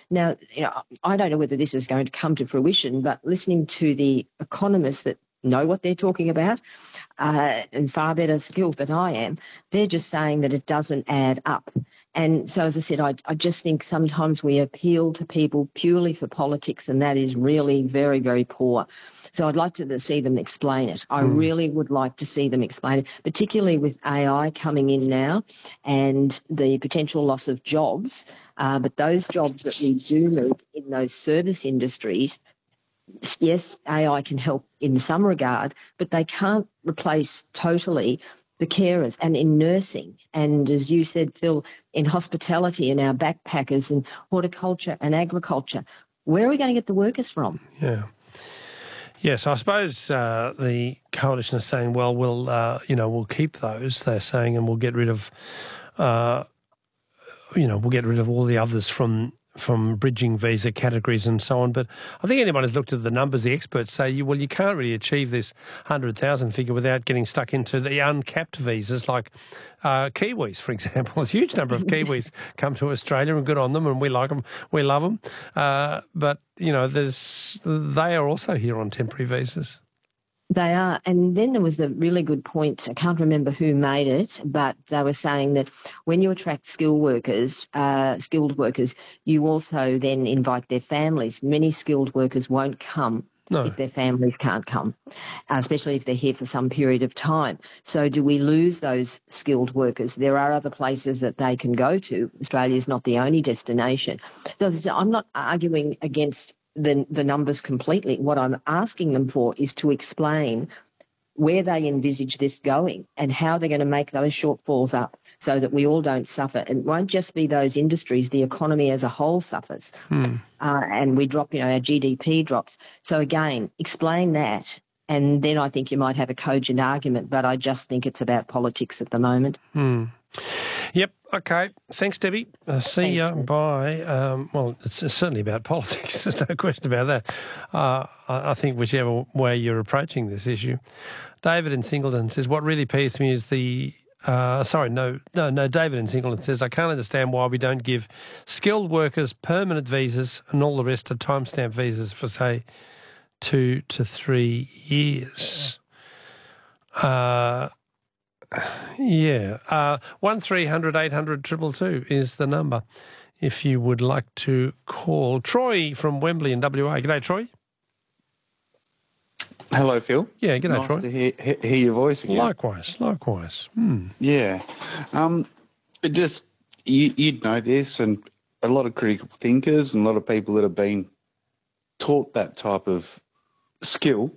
Now, I don't know whether this is going to come to fruition, but listening to the economists that know what they're talking about and far better skilled than I am, they're just saying that it doesn't add up. And so, as I said, I just think sometimes we appeal to people purely for politics, and that is really very, very poor. So I'd like to see them explain it. I really would like to see them explain it, particularly with AI coming in now and the potential loss of jobs. But those jobs that we do need in those service industries, yes, AI can help in some regard, but they can't replace totally the carers, and in nursing, and as you said, Phil, in hospitality and our backpackers and horticulture and agriculture. Where are we going to get the workers from? Yeah. Yes, I suppose the coalition is saying, well, we'll keep those, they're saying, and we'll get rid of, we'll get rid of all the others from bridging visa categories and so on. But I think anyone who's looked at the numbers, the experts say, you can't really achieve this 100,000 figure without getting stuck into the uncapped visas like Kiwis, for example. A huge number of Kiwis come to Australia, and good on them, and we like them, we love them. But, they are also here on temporary visas. They are. And then there was a really good point. I can't remember who made it, but they were saying that when you attract skilled workers, you also then invite their families. Many skilled workers won't come if their families can't come, especially if they're here for some period of time. So do we lose those skilled workers? There are other places that they can go to. Australia is not the only destination. So I'm not arguing against the numbers completely. What I'm asking them for is to explain where they envisage this going and how they're going to make those shortfalls up so that we all don't suffer. It won't just be those industries, the economy as a whole suffers. And we drop, our GDP drops. So again, explain that, and then I think you might have a cogent argument, but I just think it's about politics at the moment. Yep. Okay. Thanks, Debbie. See you. Bye. Well, it's certainly about politics. There's no question about that. I think whichever way you're approaching this issue. David in Singleton says, what really peeves me is the... David in Singleton says, I can't understand why we don't give skilled workers permanent visas and all the rest are timestamp visas for, say, 2 to 3 years. 1300 800 222 is the number if you would like to call. Troy from Wembley in WA. G'day, Troy. Hello, Phil. Yeah, g'day, Troy. Nice to hear your voice again. Likewise. Yeah. You'd know this, and a lot of critical thinkers and a lot of people that have been taught that type of skill,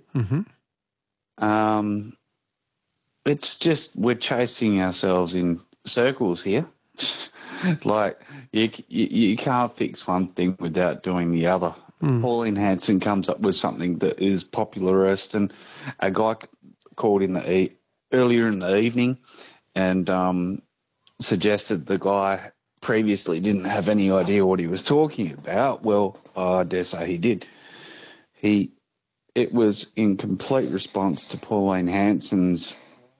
it's just we're chasing ourselves in circles here. Like, you can't fix one thing without doing the other. Pauline Hanson comes up with something that is popularist, and a guy called earlier in the evening and suggested the guy previously didn't have any idea what he was talking about. Well, I dare say he did. It was in complete response to Pauline Hanson's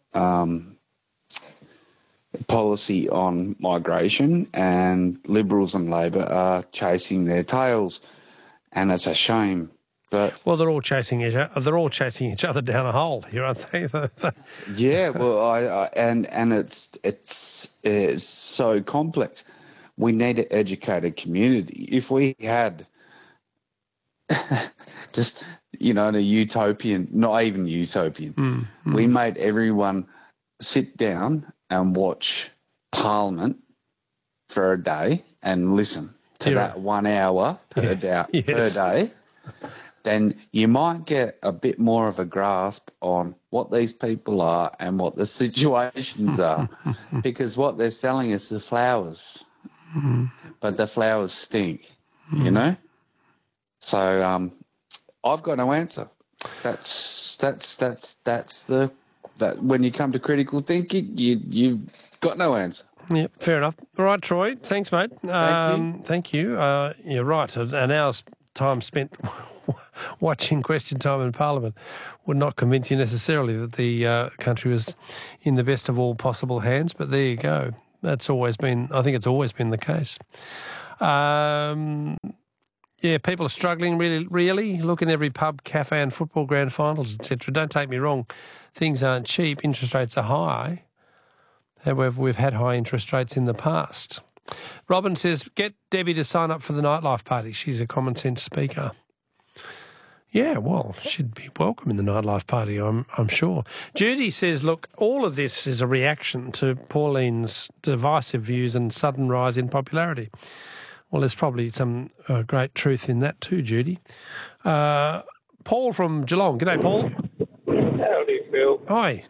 policy on migration, and Liberals and Labor are chasing their tails, and it's a shame. But well, they're all chasing each other down a hole here, aren't they? Yeah, well, and it's so complex. We need an educated community. If we had just, in a utopian, not even utopian, we made everyone sit down and watch Parliament for a day and listen to that 1 hour per day, then you might get a bit more of a grasp on what these people are and what the situations are, because what they're selling is the flowers, but the flowers stink, So I've got no answer. That's when you come to critical thinking, you've got no answer. Yeah, fair enough. All right, Troy. Thanks, mate. Thank you. You're right. An hour's time spent watching Question Time in Parliament would not convince you necessarily that the country was in the best of all possible hands, but there you go. I think it's always been the case. Yeah, people are struggling really. Look in every pub, cafe and football grand finals, etc. Don't take me wrong, things aren't cheap, interest rates are high. However, we've had high interest rates in the past. Robin says, get Debbie to sign up for the nightlife party. She's a common sense speaker. Yeah, well, she'd be welcome in the nightlife party, I'm sure. Judy says, look, all of this is a reaction to Pauline's divisive views and sudden rise in popularity. Well, there's probably some great truth in that too, Judy. Paul from Geelong. G'day, Paul. Howdy, Phil. Hi.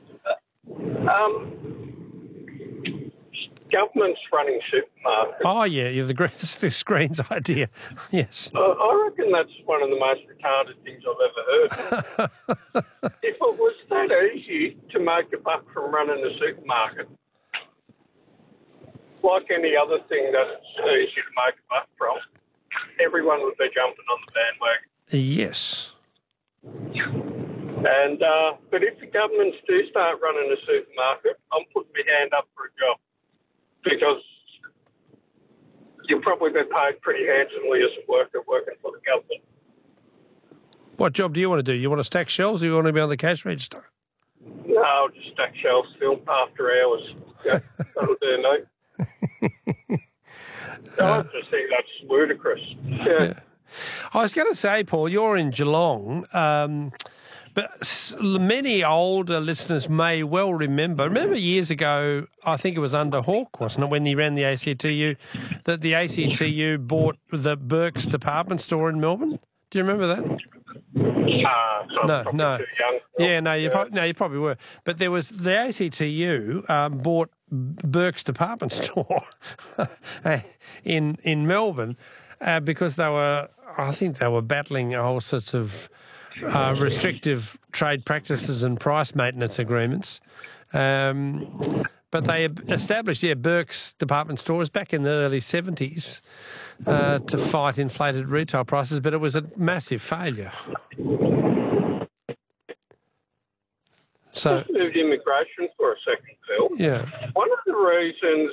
Government's running supermarkets. Oh, yeah, the screen's idea. Yes. I reckon that's one of the most retarded things I've ever heard. If it was that easy to make a buck from running a supermarket, like any other thing that's easy to make a buck from, everyone would be jumping on the bandwagon. Yes. And but if the governments do start running a supermarket, I'm putting my hand up for a job, because you'll probably be paid pretty handsomely as a worker working for the government. What job do you want to do? You want to stack shelves or you want to be on the cash register? No, I'll just stack shelves, Phil, after hours. Yeah, that'll do, mate. I just think that's ludicrous. Yeah. I was going to say, Paul, you're in Geelong, but many older listeners may well remember years ago, I think it was under Hawke, wasn't it, when he ran the ACTU, that the ACTU bought the Burke's department store in Melbourne? Do you remember that? No. Too young. Yeah, you probably were. But there was the ACTU bought Burke's department store in Melbourne because I think they were battling all sorts of restrictive trade practices and price maintenance agreements. But they established, Burke's department stores back in the early 70s to fight inflated retail prices, but it was a massive failure. So, let's move to immigration for a second, Phil. Yeah. One of the reasons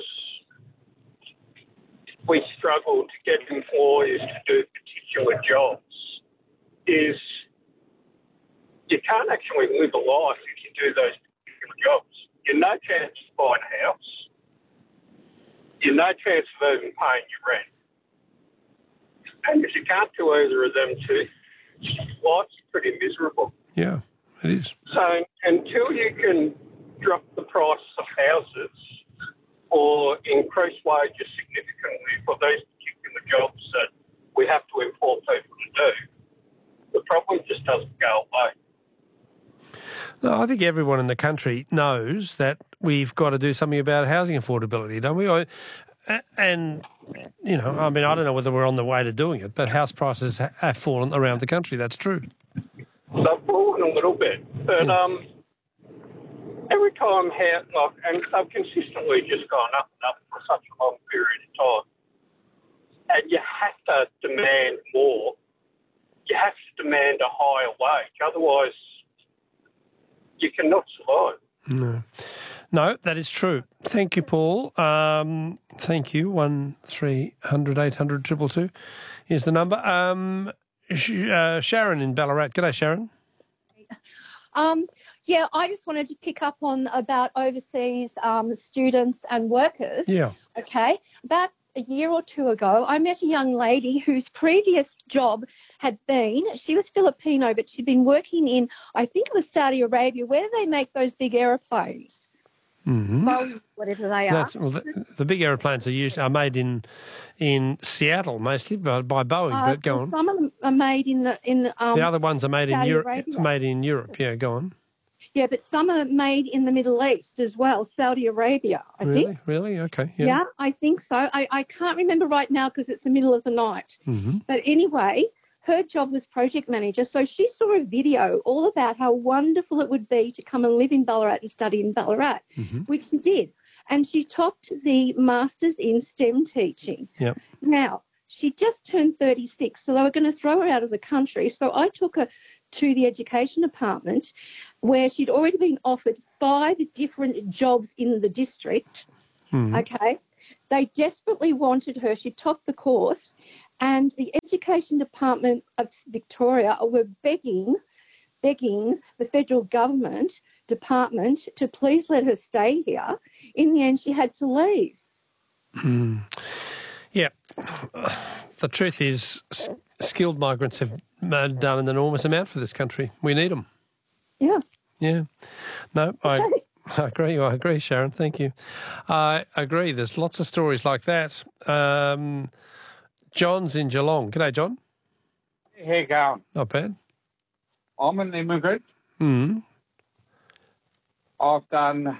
we struggle to get employers to do particular jobs is you can't actually live a life if you do those particular jobs. You've no chance of buying a house. You've no chance of even paying your rent. And if you can't do either of them two, life's pretty miserable. Yeah, it is. So until you can drop the price of houses or increase wages significantly for these particular jobs that we have to import people to do, the problem just doesn't go away. No, I think everyone in the country knows that we've got to do something about housing affordability, don't we? And, you know, I mean, I don't know whether we're on the way to doing it, but house prices have fallen around the country. That's true. They've fallen a little bit, but every time, and they've consistently just gone up and up for such a long period of time. And you have to demand more. You have to demand a higher wage. Otherwise, you cannot survive. No, that is true. Thank you, Paul. Thank you. 1300 800 222 is the number. Sharon in Ballarat. G'day, Sharon. Yeah, I just wanted to pick up on about overseas students and workers. Yeah. Okay. About a year or two ago, I met a young lady whose previous job she was Filipino, but she'd been working in, I think it was Saudi Arabia. Where do they make those big aeroplanes? Mm-hmm. Well, whatever they are. The big aeroplanes are made in Seattle mostly by Boeing. But go on. Some of them are made in the other ones are made in Europe. Arabia. Made in Europe. Yeah, go on. Yeah, but some are made in the Middle East as well, Saudi Arabia, I think. Really? Okay. Yeah, I think so. I can't remember right now because it's the middle of the night. Mm-hmm. But anyway, her job was project manager. So she saw a video all about how wonderful it would be to come and live in Ballarat and study in Ballarat, mm-hmm. which she did. And she topped the Masters in STEM teaching. Yep. Now, she just turned 36, so they were going to throw her out of the country. So I took her to the education department where she'd already been offered 5 different jobs in the district. Mm-hmm. Okay. They desperately wanted her. She topped the course and the Education Department of Victoria were begging the federal government department to please let her stay here. In the end, she had to leave. Yeah. The truth is, skilled migrants have done an enormous amount for this country. We need them. Yeah. Yeah. No, I agree, Sharon. Thank you. I agree. There's lots of stories like that. John's in Geelong. G'day, John. How you going? Not bad. I'm an immigrant. Mm. I've done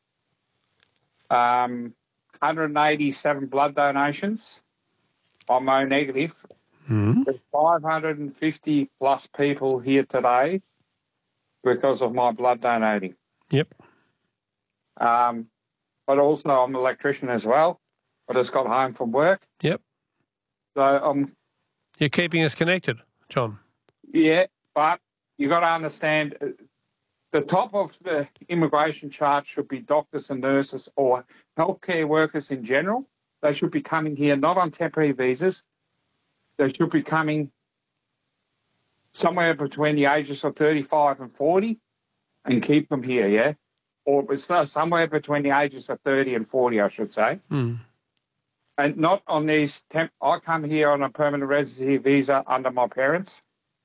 187 blood donations. I'm O negative. Mm. There's 550 plus people here today because of my blood donating. Yep. But also I'm an electrician as well. I just got home from work. Yep. So You're keeping us connected, John. yeah, but you got to understand the top of the immigration chart should be doctors and nurses or healthcare workers in general. They should be coming here not on temporary visas. They should be coming somewhere between the ages of 35 and 40 and keep them here, yeah? Or somewhere between the ages of 30 and 40, I should say. Mm. And not on these I come here on a permanent residency visa under my parents.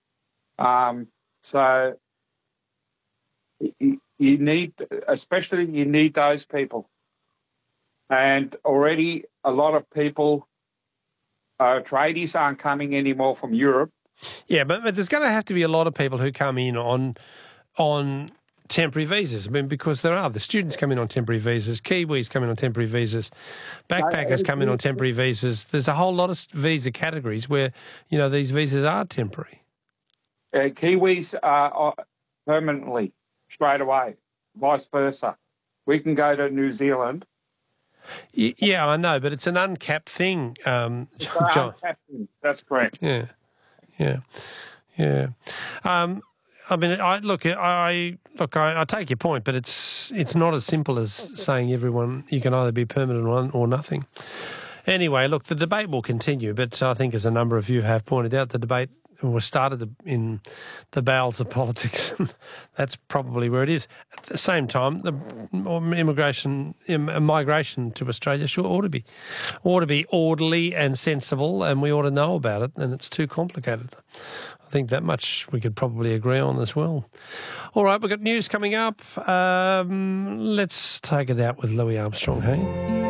So you need, especially you need those people. And already a lot of people, tradies aren't coming anymore from Europe. Yeah, but there's going to have to be a lot of people who come in on temporary visas. I mean, because there are the students come in on temporary visas, Kiwis come in on temporary visas, backpackers come in on temporary visas. There's a whole lot of visa categories where, you know, these visas are temporary. Kiwis are permanently, straight away, vice versa. We can go to New Zealand. Yeah, I know, but it's an uncapped thing, John. That's correct. Yeah. I mean, I take your point, but it's not as simple as saying everyone you can either be permanent or nothing. Anyway, look, the debate will continue, but I think as a number of you have pointed out, the debate was started in the bowels of politics. That's probably where it is. At the same time, the migration to Australia ought to be orderly and sensible, and we ought to know about it, and it's too complicated. I think that much we could probably agree on as well. All right, we've got news coming up. Let's take it out with Louis Armstrong, hey?